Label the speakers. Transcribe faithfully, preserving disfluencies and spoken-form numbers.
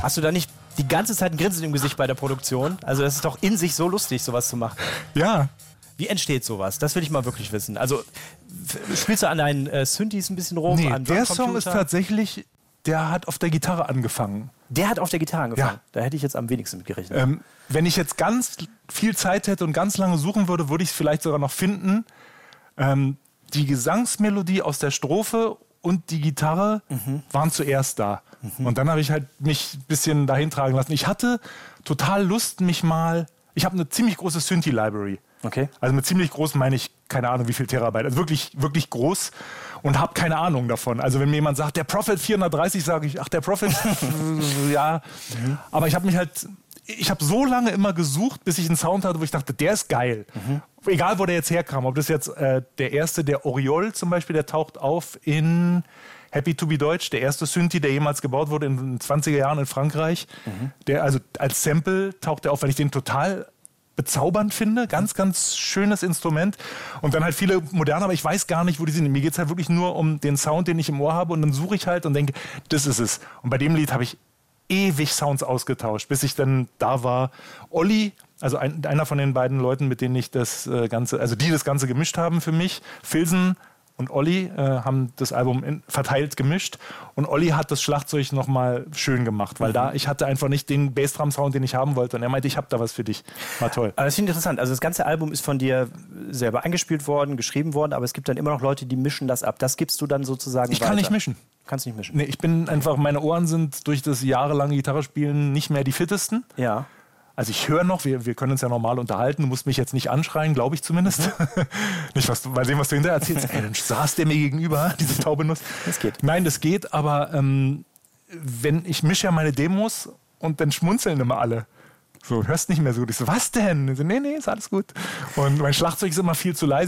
Speaker 1: Hast du da nicht die ganze Zeit ein Grinsen im Gesicht bei der Produktion? Also das ist doch in sich so lustig, sowas zu machen.
Speaker 2: Ja.
Speaker 1: Wie entsteht sowas? Das will ich mal wirklich wissen. Also f- spielst du an deinen äh, Synthes ein bisschen rum?
Speaker 2: Nee,
Speaker 1: an
Speaker 2: der
Speaker 1: Drumcomputer?
Speaker 2: Song ist tatsächlich, der hat auf der Gitarre angefangen.
Speaker 1: Der hat auf der Gitarre angefangen.
Speaker 2: Ja.
Speaker 1: Da hätte ich jetzt am wenigsten mit gerechnet.
Speaker 2: Ähm, wenn ich jetzt ganz viel Zeit hätte und ganz lange suchen würde, würde ich es vielleicht sogar noch finden. Ähm, die Gesangsmelodie aus der Strophe und die Gitarre mhm. waren zuerst da. Mhm. Und dann habe ich halt mich ein bisschen dahin tragen lassen. Ich hatte total Lust, mich mal... Ich habe eine ziemlich große Synthi-Library.
Speaker 1: Okay.
Speaker 2: Also mit ziemlich groß meine ich, keine Ahnung wie viel Terabyte. Also wirklich, wirklich groß und habe keine Ahnung davon. Also wenn mir jemand sagt, der Prophet vierhundertdreißig, sage ich, ach der Prophet, ja. Mhm. Aber ich habe mich halt... Ich habe so lange immer gesucht, bis ich einen Sound hatte, wo ich dachte, der ist geil. Mhm. Egal, wo der jetzt herkam. Ob das jetzt äh, der erste, der Oriol zum Beispiel, der taucht auf in Happy to be Deutsch, der erste Synthi, der jemals gebaut wurde in den zwanziger Jahren in Frankreich. Mhm. Der, also als Sample taucht er auf, weil ich den total bezaubernd finde. Ganz, ganz schönes Instrument. Und dann halt viele moderne, aber ich weiß gar nicht, wo die sind. Mir geht es halt wirklich nur um den Sound, den ich im Ohr habe. Und dann suche ich halt und denke, das ist es. Und bei dem Lied habe ich ewig Sounds ausgetauscht, bis ich dann da war. Olli, also ein, einer von den beiden Leuten, mit denen ich das äh, Ganze, also die das Ganze gemischt haben für mich, Filsen und Olli äh, haben das Album in, verteilt gemischt und Olli hat das Schlagzeug nochmal schön gemacht, weil mhm. da, ich hatte einfach nicht den Bassdrum-Sound, den ich haben wollte und er meinte, ich habe da was für dich. War toll.
Speaker 1: Aber das finde ich interessant. Also das ganze Album ist von dir selber eingespielt worden, geschrieben worden, aber es gibt dann immer noch Leute, die mischen das ab. Das gibst du dann sozusagen
Speaker 2: Ich
Speaker 1: weiter.
Speaker 2: kann nicht mischen.
Speaker 1: Kannst nicht mischen?
Speaker 2: Nee, ich bin einfach, meine Ohren sind durch das jahrelange Gitarrespielen nicht mehr die fittesten.
Speaker 1: Ja.
Speaker 2: Also ich höre noch, wir, wir können uns ja normal unterhalten, du musst mich jetzt nicht anschreien, glaube ich zumindest. Mhm. Nicht, was du, mal sehen, was du hinterher erzählst. Ey, dann saß der mir gegenüber, diese taube Nuss.
Speaker 1: Das geht.
Speaker 2: Nein, das geht, aber ähm, wenn ich mische ja meine Demos und dann schmunzeln immer alle. So, hörst nicht mehr so. Ich so, was denn? Ich so, nee, nee, ist alles gut. Und mein Schlagzeug ist immer viel zu leise.